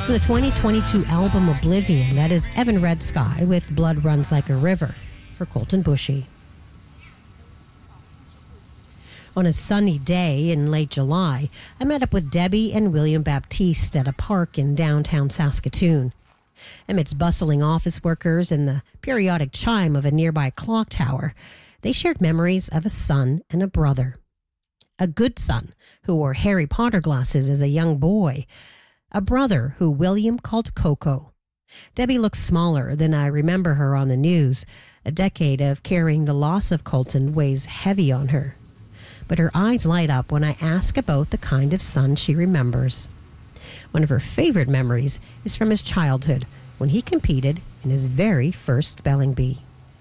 From the 2022 album Oblivion, that is Evan Red Sky with Blood Runs Like a River for Colton Bushy. On a sunny day in late July, I met up with Debbie and William Baptiste at a park in downtown Saskatoon. Amidst bustling office workers and the periodic chime of a nearby clock tower, they shared memories of a son and a brother. A good son who wore Harry Potter glasses as a young boy. A brother who William called Coco. Debbie looks smaller than I remember her on the news. A decade of carrying the loss of Colton weighs heavy on her. But her eyes light up when I ask about the kind of son she remembers. One of her favorite memories is from his childhood when he competed in his very first spelling bee.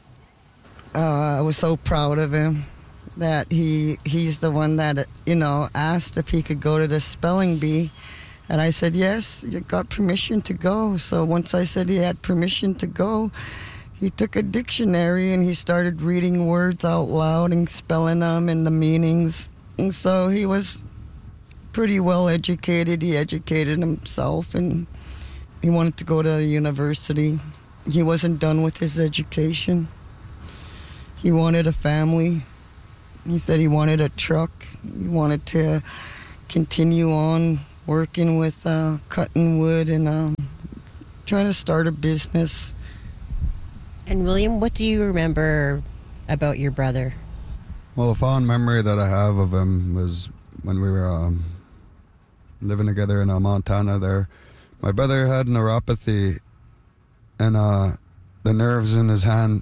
I was so proud of him that he's the one that, asked if he could go to the spelling bee. And I said, yes, you got permission to go. So once I said he had permission to go, he took a dictionary and he started reading words out loud and spelling them and the meanings. And so he was pretty well educated. He educated himself and he wanted to go to university. He wasn't done with his education. He wanted a family. He said he wanted a truck. He wanted to continue on working with cutting wood and trying to start a business. And William, what do you remember about your brother? Well, a fond memory that I have of him was when we were living together in Montana there. My brother had neuropathy and the nerves in his hand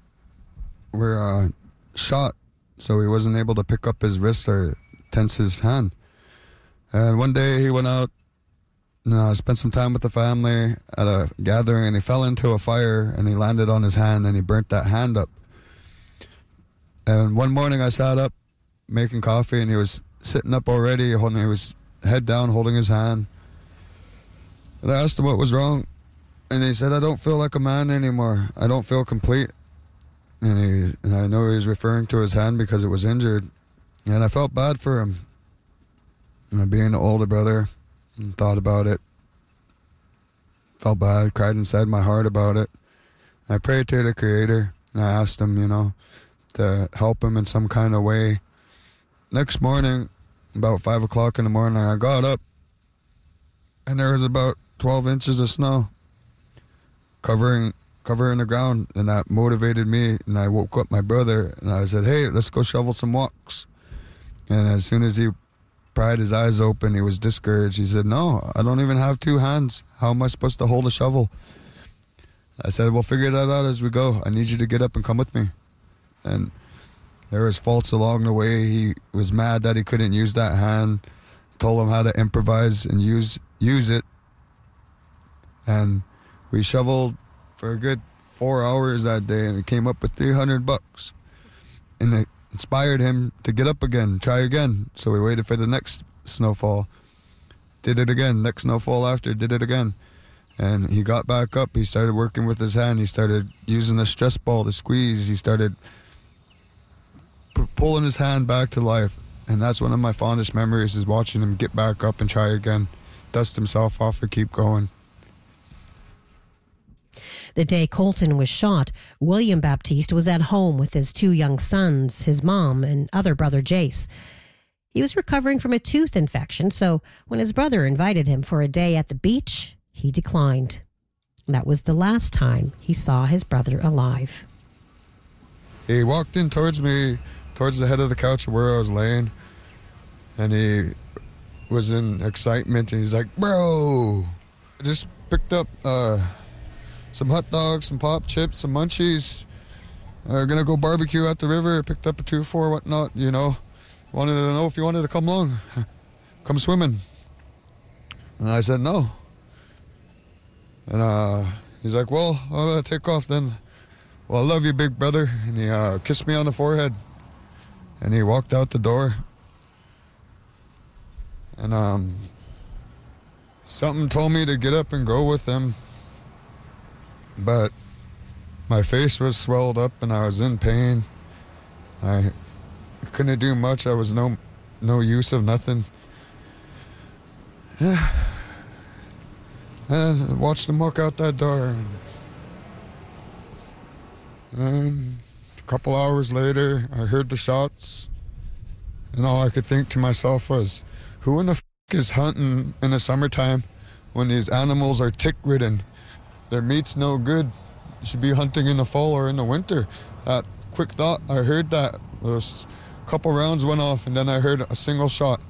were shot, so he wasn't able to pick up his wrist or tense his hand. And one day he went out and spent some time with the family at a gathering, and he fell into a fire and he landed on his hand and he burnt that hand up. And one morning I sat up making coffee and he was sitting up already, he was head down holding his hand. And I asked him what was wrong. And he said, I don't feel like a man anymore. I don't feel complete. And I know he was referring to his hand because it was injured. And I felt bad for him. And being an older brother, and thought about it. Felt bad, cried inside my heart about it. I prayed to the Creator, and I asked him, to help him in some kind of way. Next morning, about 5 o'clock in the morning, I got up, and there was about 12 inches of snow covering the ground, and that motivated me, and I woke up my brother, and I said, hey, let's go shovel some walks. And as soon as he pried his eyes open, he was discouraged. He said, no, I don't even have two hands. How am I supposed to hold a shovel? I said, we'll figure that out as we go. I need you to get up and come with me. And there was faults along the way. He was mad that he couldn't use that hand. Told him how to improvise and use it. And we shoveled for a good 4 hours that day, and it came up with $300. And it inspired him to get up again, try again. So we waited for the next snowfall. Did it again. Next snowfall after, did it again. And he got back up. He started working with his hand. He started using a stress ball to squeeze. He started pulling his hand back to life. And that's one of my fondest memories, is watching him get back up and try again. Dust himself off and keep going. The day Colton was shot, William Baptiste was at home with his two young sons, his mom, and other brother Jace. He was recovering from a tooth infection, so when his brother invited him for a day at the beach, he declined. That was the last time he saw his brother alive. He walked in towards me, towards the head of the couch where I was laying, and he was in excitement, and he's like, bro, I just picked up some hot dogs, some pop chips, some munchies. Gonna go barbecue at the river. Picked up a 2-4, whatnot, Wanted to know if you wanted to come along. Come swimming. And I said no. And he's like, well, I'm gonna take off then. Well, I love you, big brother. And he kissed me on the forehead. And he walked out the door. And something told me to get up and go with him. But my face was swelled up and I was in pain. I couldn't do much. I was no use of nothing. And I watched him walk out that door. And a couple hours later, I heard the shots. And all I could think to myself was, who in the f*** is hunting in the summertime when these animals are tick-ridden? Their meat's no good. You should be hunting in the fall or in the winter. That quick thought, I heard that. There was a couple rounds went off, and then I heard a single shot.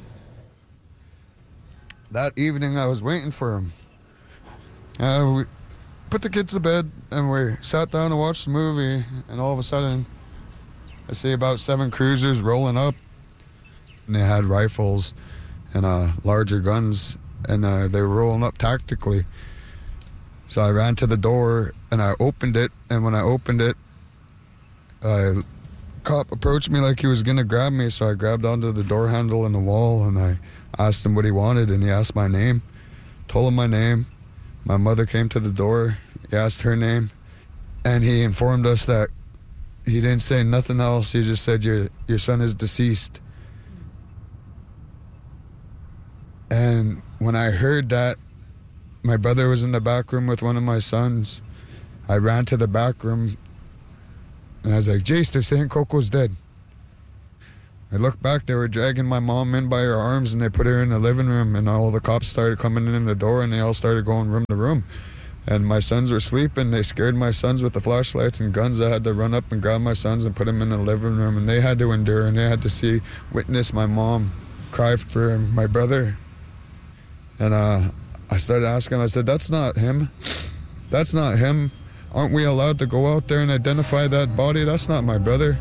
That evening, I was waiting for him. We put the kids to bed, and we sat down to watch the movie, and all of a sudden, I see about 7 cruisers rolling up. And they had rifles and larger guns, and they were rolling up tactically. So I ran to the door, and I opened it, and when I opened it, a cop approached me like he was going to grab me, so I grabbed onto the door handle in the wall, and I asked him what he wanted, and he asked my name. Told him my name. My mother came to the door. He asked her name, and he informed us that he didn't say nothing else. He just said, your son is deceased. And when I heard that, my brother was in the back room with one of my sons. I ran to the back room, and I was like, Jace, they're saying Coco's dead. I looked back, they were dragging my mom in by her arms, and they put her in the living room, and all the cops started coming in the door, and they all started going room to room. And my sons were sleeping. They scared my sons with the flashlights and guns. I had to run up and grab my sons and put them in the living room, and they had to endure, and they had to witness my mom cry for my brother. And I started asking him, I said, that's not him. That's not him. Aren't we allowed to go out there and identify that body? That's not my brother.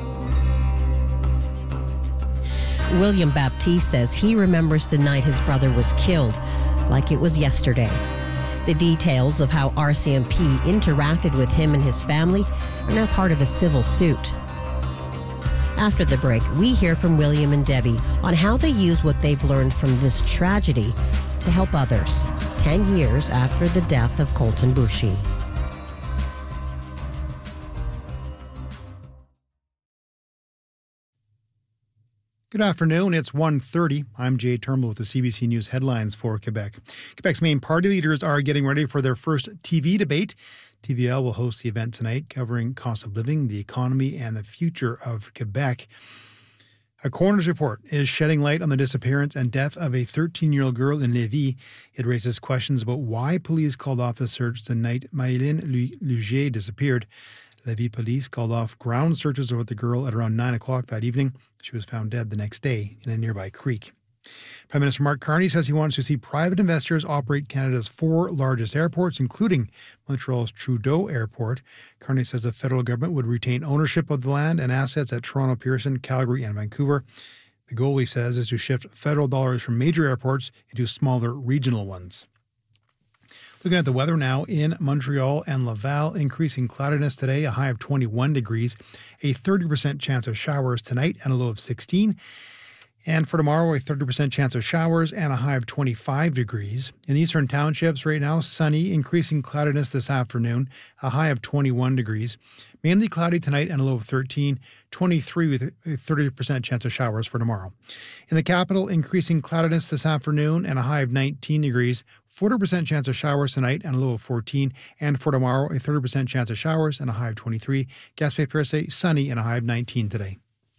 William Baptiste says he remembers the night his brother was killed, like it was yesterday. The details of how RCMP interacted with him and his family are now part of a civil suit. After the break, we hear from William and Debbie on how they use what they've learned from this tragedy to help others, 10 years after the death of Colten Boushie. Good afternoon. It's 1:30. I'm Jay Turnbull with the CBC News headlines for Quebec. Quebec's main party leaders are getting ready for their first TV debate. TVL will host the event tonight, covering cost of living, the economy, and the future of Quebec. A coroner's report is shedding light on the disappearance and death of a 13-year-old girl in Lévis. It raises questions about why police called off the search the night Maëlyn Lugier disappeared. Lévis police called off ground searches over the girl at around 9 o'clock that evening. She was found dead the next day in a nearby creek. Prime Minister Mark Carney says he wants to see private investors operate Canada's 4 largest airports, including Montreal's Trudeau Airport. Carney says the federal government would retain ownership of the land and assets at Toronto, Pearson, Calgary, and Vancouver. The goal, he says, is to shift federal dollars from major airports into smaller regional ones. Looking at the weather now in Montreal and Laval, increasing cloudiness today, a high of 21 degrees, a 30% chance of showers tonight and a low of 16. And for tomorrow, a 30% chance of showers and a high of 25 degrees. In the eastern townships right now, sunny, increasing cloudiness this afternoon, a high of 21 degrees. Mainly cloudy tonight and a low of 13, 23 with a 30% chance of showers for tomorrow. In the capital, increasing cloudiness this afternoon and a high of 19 degrees, 40% chance of showers tonight and a low of 14. And for tomorrow, a 30% chance of showers and a high of 23. Gaspé-Percé, sunny and a high of 19 today.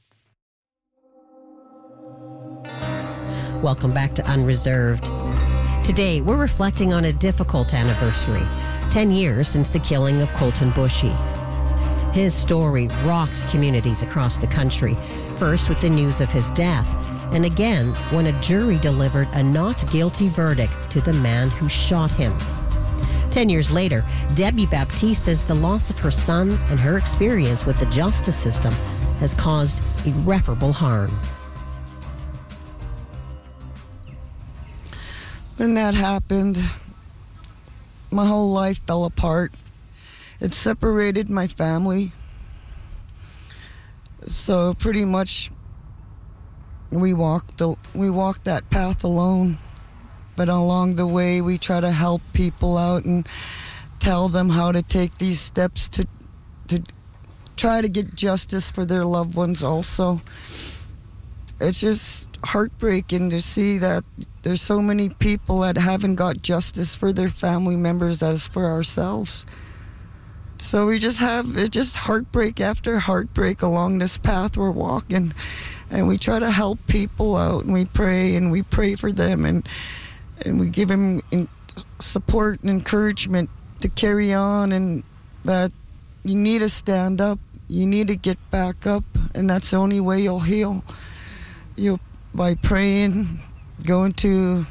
Welcome back to Unreserved. Today, we're reflecting on a difficult anniversary, 10 years since the killing of Colten Boushie. His story rocked communities across the country, first with the news of his death, and again when a jury delivered a not guilty verdict to the man who shot him. 10 years later, Debbie Baptiste says the loss of her son and her experience with the justice system has caused irreparable harm. When that happened, my whole life fell apart. It separated my family. So pretty much we walked that path alone. But along the way, we try to help people out and tell them how to take these steps to try to get justice for their loved ones also. it's just heartbreaking to see that there's so many people that haven't got justice for their family members as for ourselves. So we just have just heartbreak after heartbreak along this path we're walking, and we try to help people out, and we pray for them, and we give them support and encouragement to carry on, and that you need to stand up, you need to get back up, and that's the only way you'll heal. By praying, going to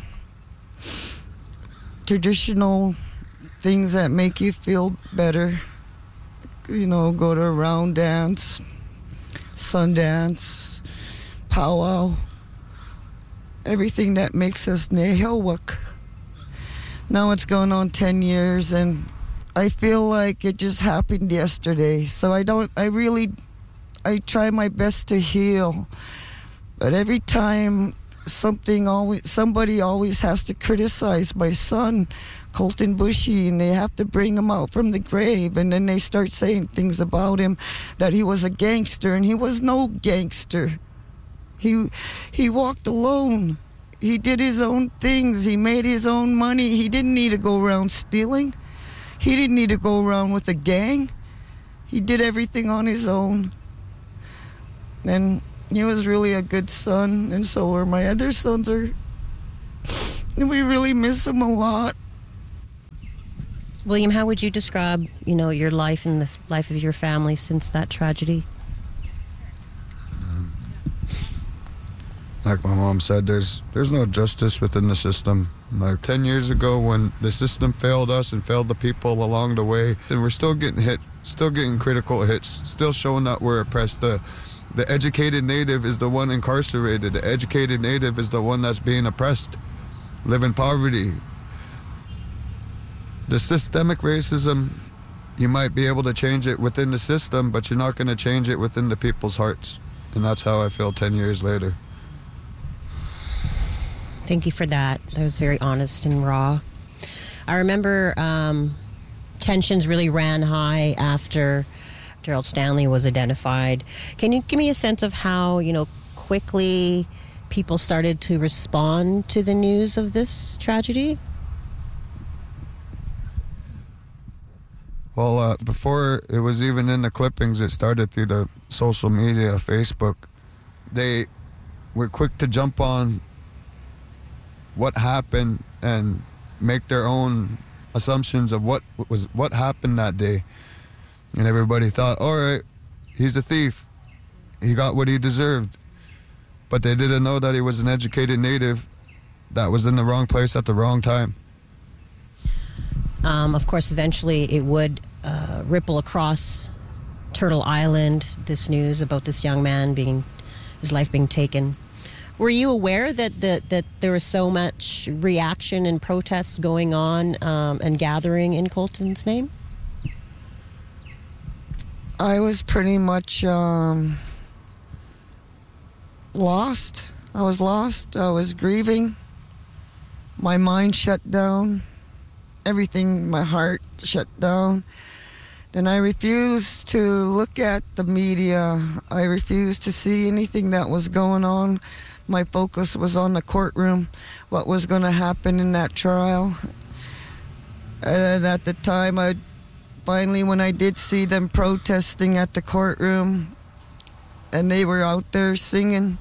traditional things that make you feel better. Go to a round dance, Sundance, powwow, everything that makes us Nehiyawak. Now it's going on 10 years, and I feel like it just happened yesterday. So I try my best to heal. But every time somebody always has to criticize my son, Colton Bushy, and they have to bring him out from the grave, and then they start saying things about him, that he was a gangster, and he was no gangster. He walked alone. He did his own things. He made his own money. He didn't need to go around stealing. He didn't need to go around with a gang. He did everything on his own. And he was really a good son, and so were my other sons. And we really miss him a lot. William, how would you describe, your life and the life of your family since that tragedy? Like my mom said, there's no justice within the system. Like 10 years ago, when the system failed us and failed the people along the way, and we're still getting hit, still getting critical hits, still showing that we're oppressed. The educated Native is the one incarcerated. The educated Native is the one that's being oppressed, live in poverty. The systemic racism, you might be able to change it within the system, but you're not going to change it within the people's hearts. And that's how I feel 10 years later. Thank you for that. That was very honest and raw. I remember tensions really ran high after Gerald Stanley was identified. Can you give me a sense of how, quickly people started to respond to the news of this tragedy? Well, before it was even in the clippings, it started through the social media, Facebook. They were quick to jump on what happened and make their own assumptions of what happened that day. And everybody thought, all right, he's a thief. He got what he deserved. But they didn't know that he was an educated Native that was in the wrong place at the wrong time. Of course, eventually it would ripple across Turtle Island, this news about this young man his life being taken. Were you aware that there was so much reaction and protest going on and gathering in Colton's name? I was pretty much lost. I was lost. I was grieving. My mind shut down. Everything, my heart shut down. Then I refused to look at the media. I refused to see anything that was going on. My focus was on the courtroom, what was going to happen in that trial. And at the time, finally, when I did see them protesting at the courtroom, and they were out there singing,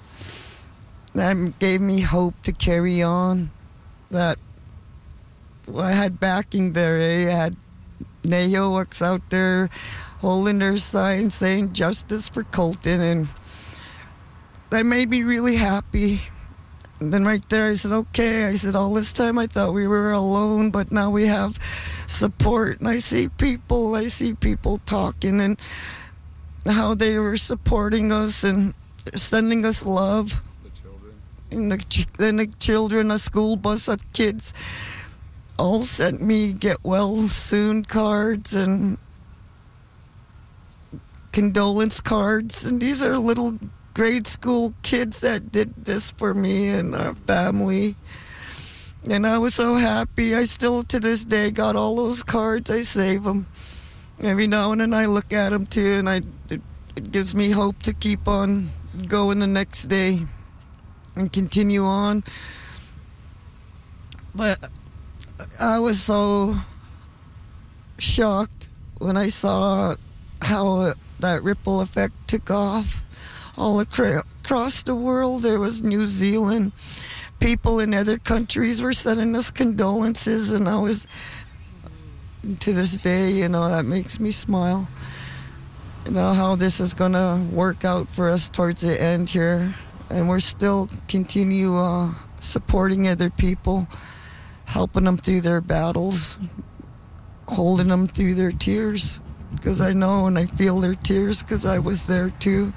that gave me hope to carry on. That I had backing there. I had Nehiyawaks out there holding their sign saying justice for Colton, and that made me really happy. And then right there I said, okay. I said, all this time I thought we were alone, but now we have support. And I see people talking and how they were supporting us and sending us love. And the children, a school bus of kids all sent me get well soon cards and condolence cards. And these are little grade school kids that did this for me and our family. And I was so happy. I still, to this day, got all those cards. I save them. Every now and then I look at them too, and it gives me hope to keep on go in the next day and continue on. But I was so shocked when I saw how that ripple effect took off all across the world. There was New Zealand. People in other countries were sending us condolences, and I was, to this day, you know, that makes me smile. You know, how this is going to work out for us towards the end here. And we're still continue supporting other people, helping them through their battles, holding them through their tears, because I know and I feel their tears because I was there too.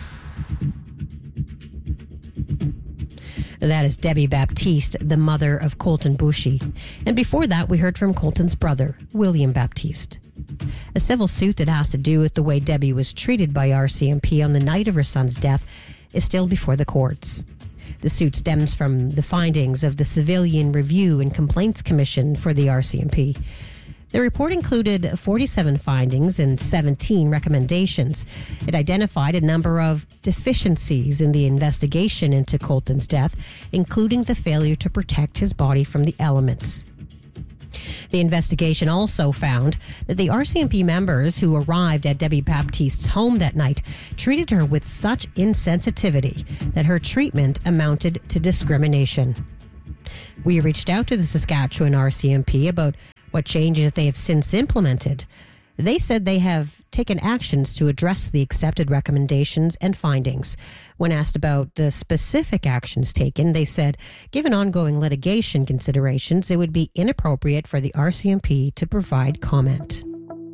That is Debbie Baptiste, the mother of Colten Boushie. And before that, we heard from Colten's brother, William Baptiste. A civil suit that has to do with the way Debbie was treated by RCMP on the night of her son's death is still before the courts. The suit stems from the findings of the Civilian Review and Complaints Commission for the RCMP. The report included 47 findings and 17 recommendations. It identified a number of deficiencies in the investigation into Colten's death, including the failure to protect his body from the elements. The investigation also found that the RCMP members who arrived at Debbie Baptiste's home that night treated her with such insensitivity that her treatment amounted to discrimination. We reached out to the Saskatchewan RCMP about what changes they have since implemented. They said they have taken actions to address the accepted recommendations and findings. When asked about the specific actions taken, they said, given ongoing litigation considerations, it would be inappropriate for the RCMP to provide comment.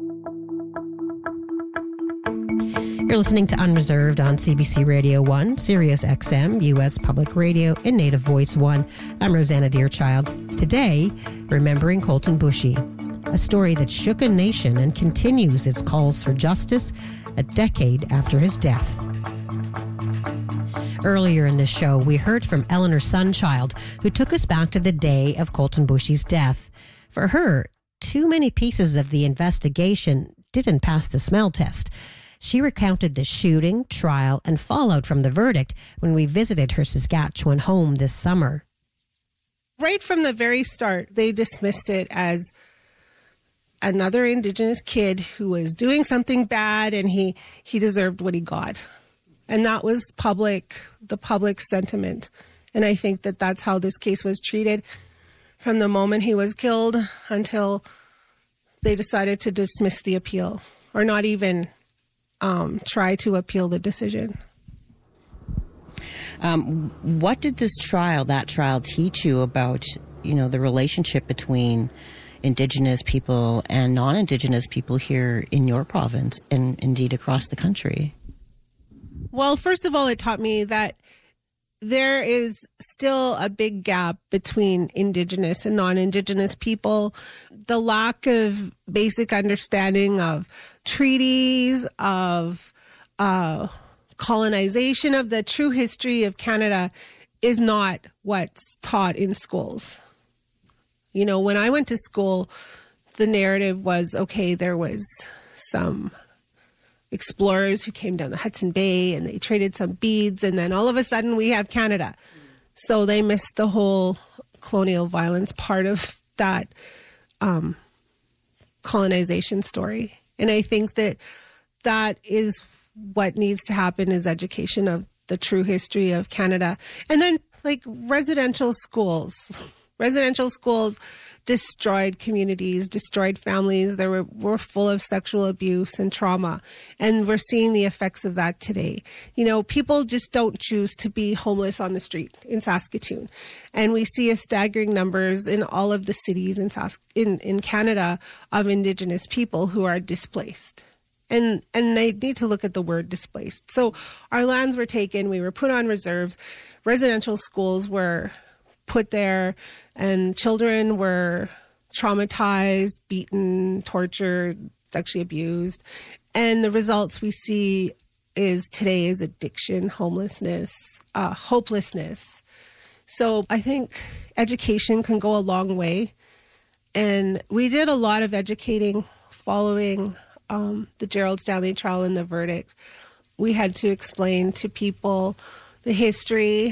You're listening to Unreserved on CBC Radio 1, Sirius XM, U.S. Public Radio, and Native Voice 1. I'm Rosanna Deerchild. Today, remembering Colten Boushie, a story that shook a nation and continues its calls for justice a decade after his death. Earlier in this show, we heard from Eleanor Sunchild, who took us back to the day of Colten Boushie's death. For her, too many pieces of the investigation didn't pass the smell test. She recounted the shooting, trial, and fallout from the verdict when we visited her Saskatchewan home this summer. Right from the very start, they dismissed it as another Indigenous kid who was doing something bad, and he deserved what he got. And that was the public sentiment. And I think that that's how this case was treated from the moment he was killed until they decided to dismiss the appeal, or not even try to appeal the decision. What did that trial teach you about, the relationship between Indigenous people and non-Indigenous people here in your province and indeed across the country? Well, first of all, it taught me that there is still a big gap between Indigenous and non-Indigenous people. The lack of basic understanding of treaties, of colonization, of the true history of Canada is not what's taught in schools. When I went to school, the narrative was, okay, there was some explorers who came down the Hudson Bay and they traded some beads, and then all of a sudden we have Canada. So they missed the whole colonial violence part of that colonization story. And I think that is what needs to happen, is education of the true history of Canada. And then residential schools destroyed communities, destroyed families. They were full of sexual abuse and trauma. And we're seeing the effects of that today. People just don't choose to be homeless on the street in Saskatoon. And we see a staggering numbers in all of the cities in Canada of Indigenous people who are displaced. And they need to look at the word displaced. So our lands were taken. We were put on reserves. Residential schools were put there, and children were traumatized, beaten, tortured, sexually abused. And the results we see today is addiction, homelessness, hopelessness. So I think education can go a long way. And we did a lot of educating following the Gerald Stanley trial and the verdict. we had to explain to people the history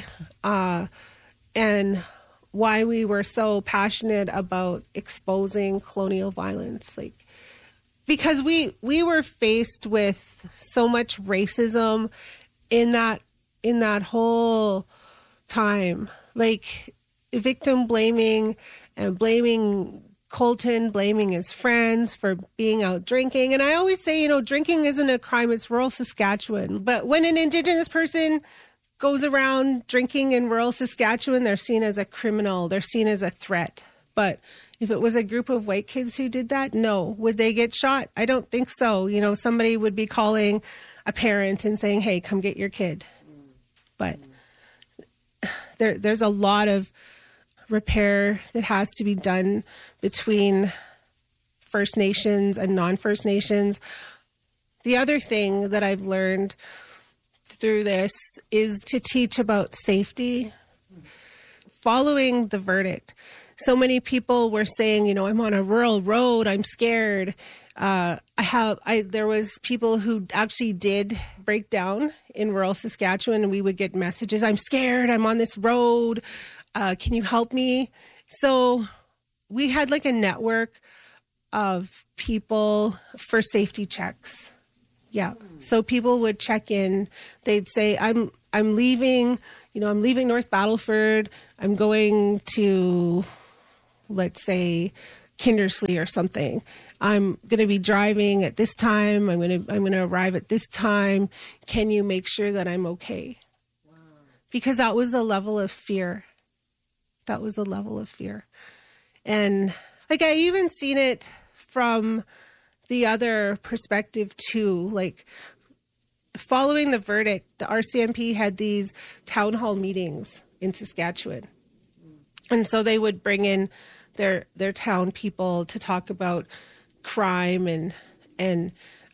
and why we were so passionate about exposing colonial violence. Like, because we were faced with so much racism in that whole time, like victim blaming and blaming Colton, blaming his friends for being out drinking. And I always say, drinking isn't a crime, it's rural Saskatchewan. But when an Indigenous person goes around drinking in rural Saskatchewan, they're seen as a criminal, they're seen as a threat. But if it was a group of white kids who did that, no. Would they get shot? I don't think so. Somebody would be calling a parent and saying, hey, come get your kid. But there's a lot of repair that has to be done between First Nations and non-First Nations. The other thing that I've learned through this is to teach about safety. Following the verdict, so many people were saying, I'm on a rural road, I'm scared. There was people who actually did break down in rural Saskatchewan, and we would get messages, I'm scared, I'm on this road, can you help me? So we had like a network of people for safety checks. Yeah. So people would check in. They'd say, I'm leaving, I'm leaving North Battleford. I'm going to, let's say, Kindersley or something. I'm going to be driving at this time. I'm going to arrive at this time. Can you make sure that I'm okay? Wow. Because that was the level of fear. That was the level of fear. And like, I even seen it from the other perspective too. Like, following the verdict, the RCMP had these town hall meetings in Saskatchewan. And so they would bring in their town people to talk about crime and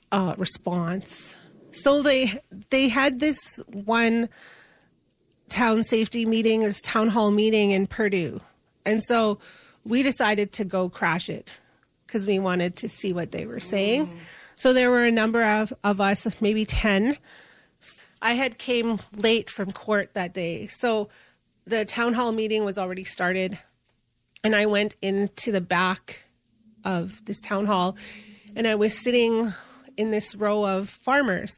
response. So they had this one town safety meeting, this town hall meeting in Purdue. And so we decided to go crash it because we wanted to see what they were saying. So there were a number of us, maybe 10. I had came late from court that day. So the town hall meeting was already started. And I went into the back of this town hall, and I was sitting in this row of farmers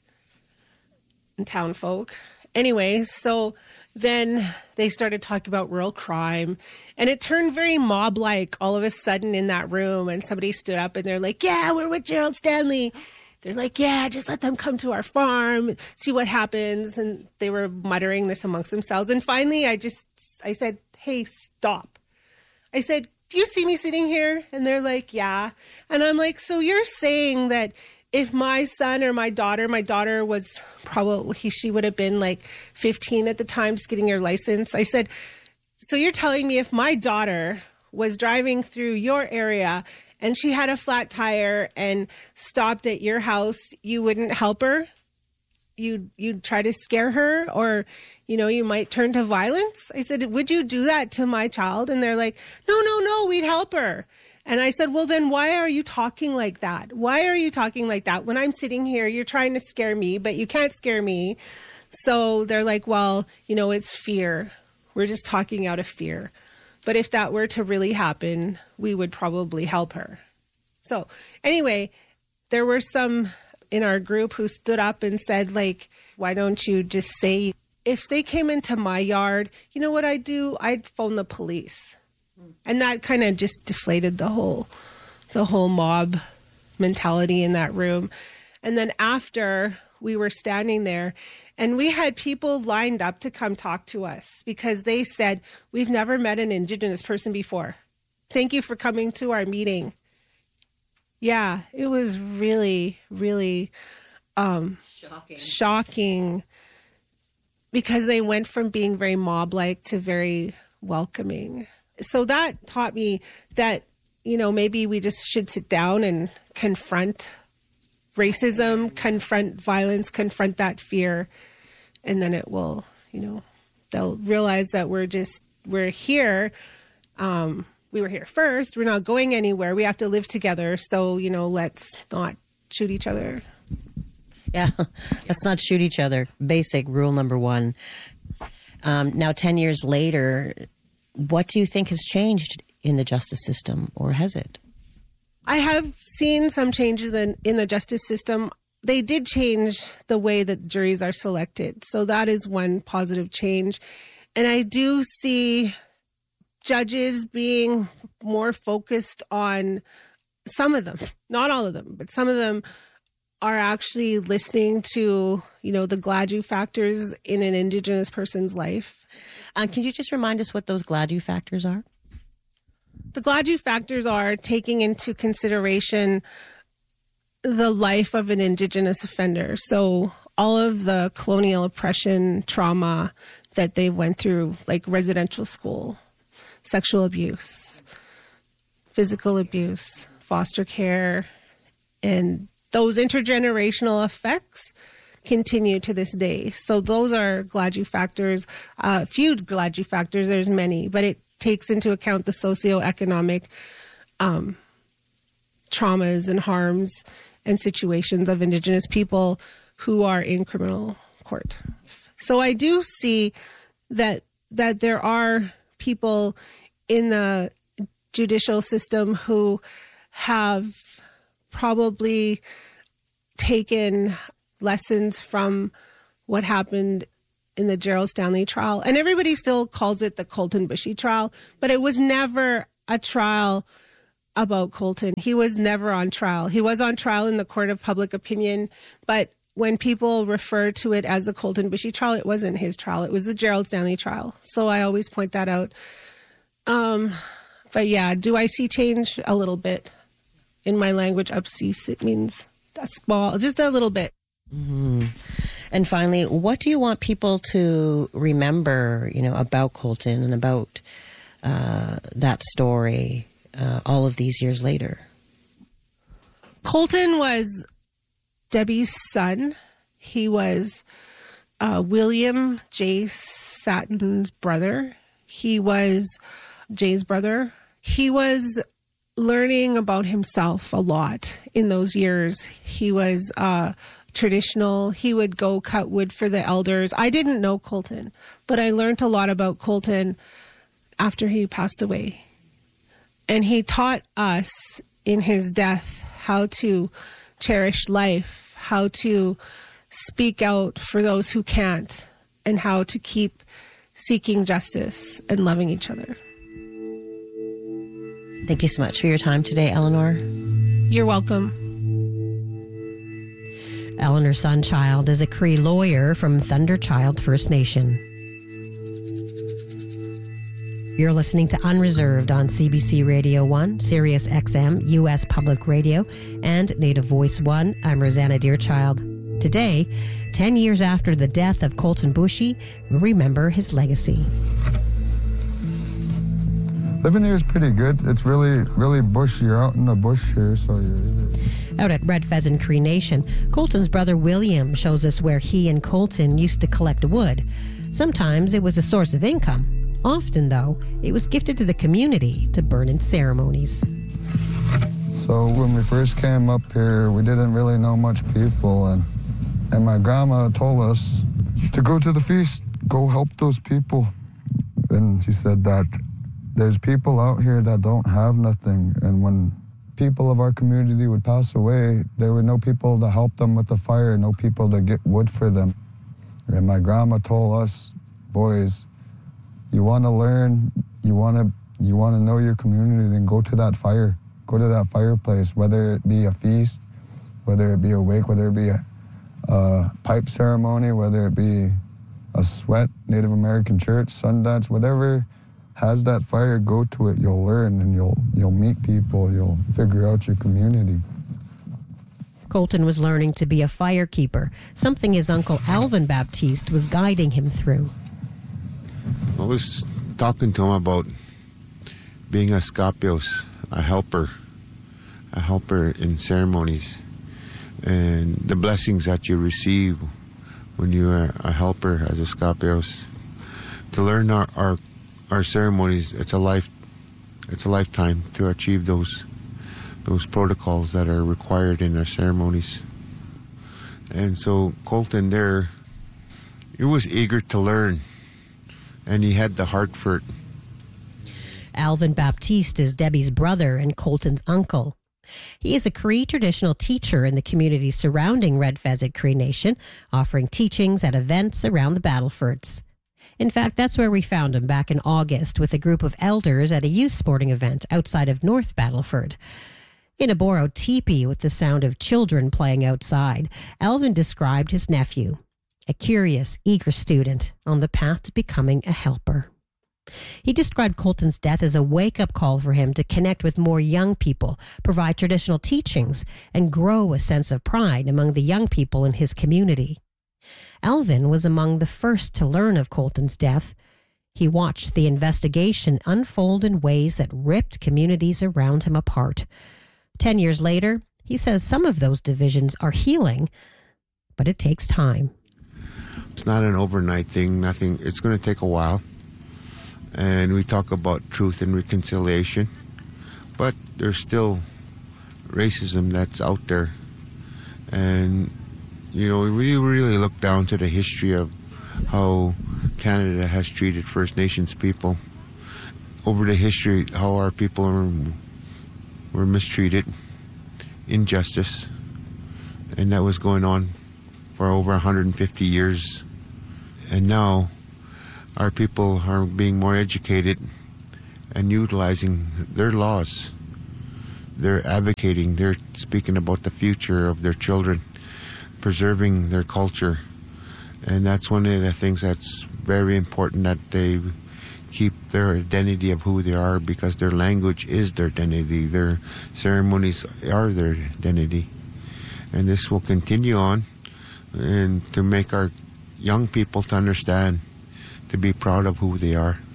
and town folk. Anyway, so then they started talking about rural crime, and it turned very mob-like all of a sudden in that room, and somebody stood up and they're like, yeah, we're with Gerald Stanley. They're like, yeah, just let them come to our farm, see what happens. And they were muttering this amongst themselves. And finally, I said, hey, stop. I said, do you see me sitting here? And they're like, yeah. And I'm like, so you're saying that if my son or my daughter was probably, she would have been like 15 at the time, just getting her license. I said, so you're telling me if my daughter was driving through your area and she had a flat tire and stopped at your house, you wouldn't help her? You'd try to scare her, or, you might turn to violence? I said, would you do that to my child? And they're like, no, we'd help her. And I said, well, then why are you talking like that? Why are you talking like that? When I'm sitting here, you're trying to scare me, but you can't scare me. So they're like, well, it's fear. We're just talking out of fear. But if that were to really happen, we would probably help her. So anyway, there were some in our group who stood up and said, like, why don't you just say, if they came into my yard, you know what I'd do? I'd phone the police. And that kind of just deflated the whole mob mentality in that room. And then after, we were standing there, and we had people lined up to come talk to us because they said, we've never met an Indigenous person before. Thank you for coming to our meeting. Yeah, it was really, really shocking because they went from being very mob-like to very welcoming. So that taught me that, maybe we just should sit down and confront racism, confront violence, confront that fear, and then it will, they'll realize that we're here. We were here first. We're not going anywhere. We have to live together. So, let's not shoot each other. Yeah, let's not shoot each other. Basic rule number one. Now, 10 years later, what do you think has changed in the justice system, or has it? I have seen some changes in the justice system. They did change the way that juries are selected. So that is one positive change. And I do see judges being more focused on some of them, not all of them, but some of them are actually listening to, the Gladue factors in an Indigenous person's life. Can you just remind us what those Gladue factors are? The Gladue factors are taking into consideration the life of an Indigenous offender. So all of the colonial oppression, trauma that they went through, like residential school, sexual abuse, physical abuse, foster care, and those intergenerational effects continue to this day. So those are Gladue factors. Few Gladue factors, there's many, but it takes into account the socioeconomic traumas and harms and situations of Indigenous people who are in criminal court. So I do see that there are people in the judicial system who have probably taken lessons from what happened in the Gerald Stanley trial. And everybody still calls it the Colten Bushy trial, but it was never a trial about Colten. He was never on trial. He was on trial in the court of public opinion, but when people refer to it as the Colten Bushy trial, it wasn't his trial. It was the Gerald Stanley trial. So I always point that out. But yeah, do I see change? A little bit. In my language, upcease, it means a small, just a little bit. Mm-hmm. And finally, what do you want people to remember, about Colten and about that story all of these years later? Colten was Debbie's son. He was William J. Satton's brother. He was Jay's brother. He was learning about himself a lot in those years. He was traditional. He would go cut wood for the elders. I didn't know Colten, but I learned a lot about Colten after he passed away. And he taught us in his death how to cherish life, how to speak out for those who can't, and how to keep seeking justice and loving each other. Thank you so much for your time today, Eleanor. You're welcome. Eleanor Sunchild is a Cree lawyer from Thunderchild First Nation. You're listening to Unreserved on CBC Radio 1, Sirius XM, U.S. Public Radio, and Native Voice 1. I'm Rosanna Deerchild. Today, 10 years after the death of Colten Bushy, we remember his legacy. Living here is pretty good. It's really, really bush. You're out in the bush here, so you're... Out at Red Pheasant Cree Nation, Colten's brother William shows us where he and Colten used to collect wood. Sometimes it was a source of income. Often, though, it was gifted to the community to burn in ceremonies. So when we first came up here, we didn't really know much people, and my grandma told us to go to the feast, go help those people. And she said that there's people out here that don't have nothing, and when people of our community would pass away, there were no people to help them with the fire, no people to get wood for them. And my grandma told us, boys, you want to learn, you want to know your community, then go to that fire. Go to that fireplace, whether it be a feast, whether it be a wake, whether it be a pipe ceremony, whether it be a sweat, Native American church, Sundance, whatever has that fire, go to it. You'll learn and you'll meet people. You'll figure out your community. Colten was learning to be a firekeeper, something his uncle Alvin Baptiste was guiding him through. I was talking to him about being a scapios, a helper in ceremonies, and the blessings that you receive when you are a helper as a scapios. To learn our ceremonies, it's a lifetime to achieve those protocols that are required in our ceremonies. And so Colton there, he was eager to learn, and he had the heart for it. Alvin Baptiste is Debbie's brother and Colton's uncle. He is a Cree traditional teacher in the community surrounding Red Pheasant Cree Nation, offering teachings at events around the Battlefords. In fact, that's where we found him back in August with a group of elders at a youth sporting event outside of North Battleford. In a borrowed teepee with the sound of children playing outside, Alvin described his nephew, a curious, eager student on the path to becoming a helper. He described Colton's death as a wake-up call for him to connect with more young people, provide traditional teachings, and grow a sense of pride among the young people in his community. Alvin was among the first to learn of Colton's death. He watched the investigation unfold in ways that ripped communities around him apart. 10 years later, he says some of those divisions are healing, but it takes time. It's not an overnight thing, nothing. It's going to take a while. And we talk about truth and reconciliation, but there's still racism that's out there. And, you know, we really look down to the history of how Canada has treated First Nations people. Over the history, how our people were mistreated, injustice, and that was going on for over 150 years. And now our people are being more educated and utilizing their laws. They're advocating, they're speaking about the future of their children, preserving their culture. And that's one of the things that's very important, that they keep their identity of who they are, because their language is their identity, their ceremonies are their identity. And this will continue on, and to make our young people to understand, to be proud of who they are.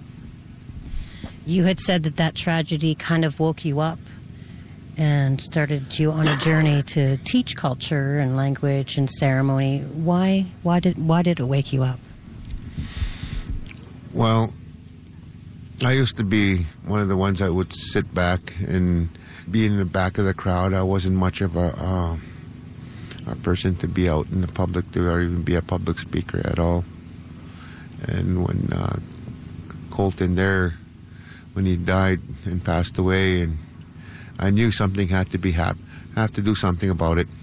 You had said that tragedy kind of woke you up and started you on a journey to teach culture and language and ceremony. Why did it wake you up? Well, I used to be one of the ones that would sit back and be in the back of the crowd. I wasn't much of a person to be out in the public, or even be a public speaker at all. And when Colton there, when he died and passed away, and I knew something had to have to do something about it.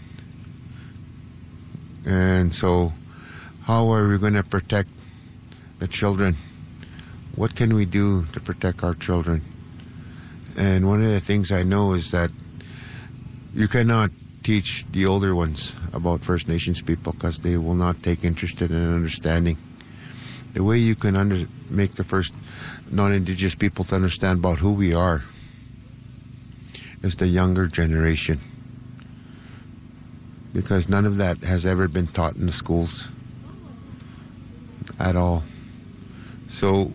And so, how are we going to protect the children? What can we do to protect our children? And one of the things I know is that you cannot teach the older ones about First Nations people, because they will not take interest in understanding. The way you can make the first non-Indigenous people to understand about who we are is the younger generation, because none of that has ever been taught in the schools at all. So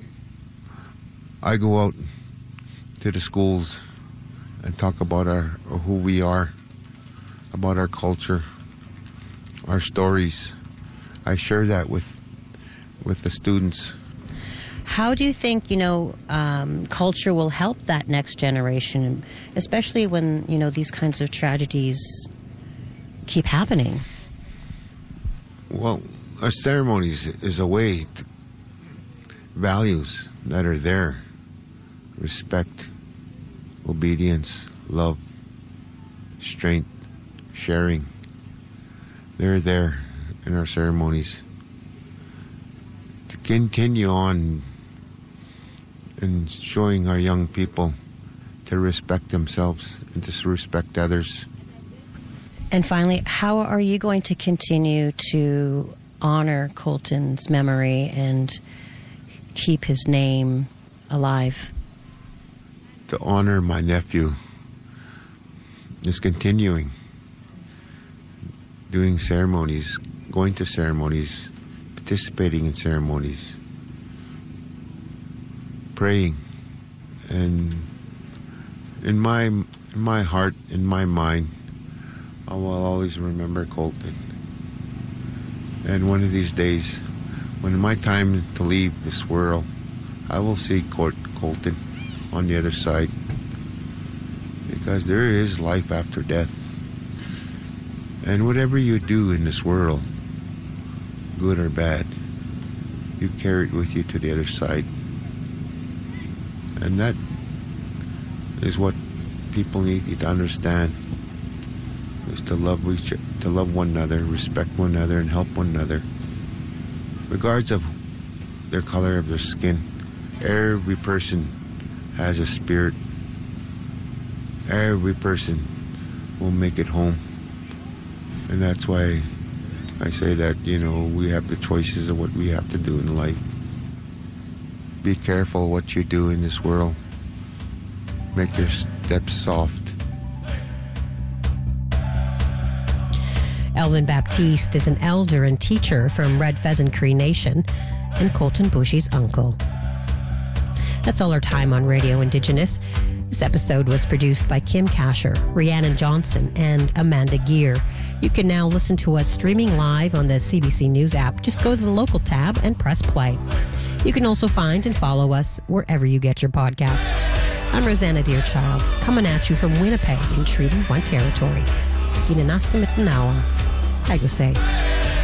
I go out to the schools and talk about who we are, about our culture, our stories. I share that with the students. How do you think, culture will help that next generation, especially when, these kinds of tragedies keep happening? Well, our ceremonies is a way, values that are there: respect, obedience, love, strength, sharing. They're there in our ceremonies. To continue on and showing our young people to respect themselves and to respect others. And finally, how are you going to continue to honor Colton's memory and keep his name alive? To honor my nephew is continuing, doing ceremonies, going to ceremonies, participating in ceremonies, praying. And in my heart, in my mind, I will always remember Colton. And one of these days, when my time to leave this world, I will see Colton on the other side, because there is life after death. And whatever you do in this world, good or bad, you carry it with you to the other side. And that is what people need to understand, is to love one another, respect one another, and help one another, regardless of their color of their skin. Every person has a spirit. Every person will make it home. And that's why I say that, we have the choices of what we have to do in life. Be careful what you do in this world. Make your steps soft. Elvin Baptiste is an elder and teacher from Red Pheasant Cree Nation and Colton Bushy's uncle. That's all our time on Radio Indigenous. This episode was produced by Kim Kasher, Rhiannon Johnson, and Amanda Gear. You can now listen to us streaming live on the CBC News app. Just go to the local tab and press play. You can also find and follow us wherever you get your podcasts. I'm Rosanna Deerchild, coming at you from Winnipeg in Treaty 1 territory. Ginanaskamittanawa. I go say.